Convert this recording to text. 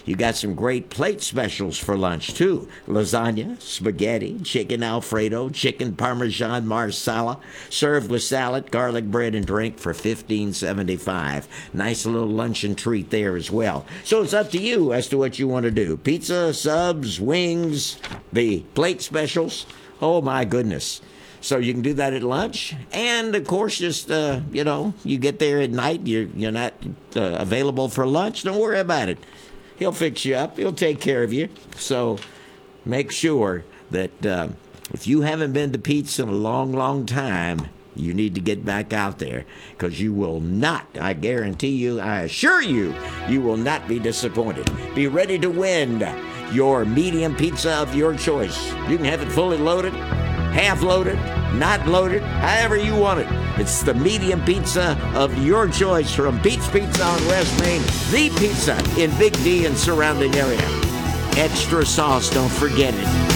You got some great plate specials for lunch, too. Lasagna, spaghetti, chicken Alfredo, chicken Parmesan Marsala, served with salad, garlic bread, and drink for $15.75. Nice little luncheon treat there as well. So it's up to you as to what you want to do. Pizza, subs, wings, the plate specials. Oh, my goodness. So you can do that at lunch, and of course, just you get there at night. You're not available for lunch. Don't worry about it. He'll fix you up. He'll take care of you. So make sure that if you haven't been to Pete's in a long, long time, you need to get back out there, because you will not. I guarantee you. I assure you, you will not be disappointed. Be ready to win your medium pizza of your choice. You can have it fully loaded, half loaded, not loaded, however you want it. It's the medium pizza of your choice from Pete's Pizza on West Main, the pizza in Big D and surrounding area. Extra sauce, don't forget it.